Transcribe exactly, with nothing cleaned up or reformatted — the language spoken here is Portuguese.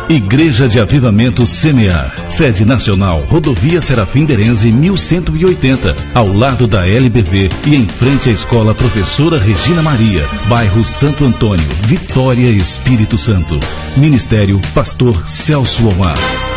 Igreja de Avivamento Semear. Sede nacional, Rodovia Serafim Derenze mil cento e oitenta, ao lado da L B V e em frente à Escola Professora Regina Maria, bairro Santo Antônio, Vitória, Espírito Santo. Ministério Pastor Celso Omar.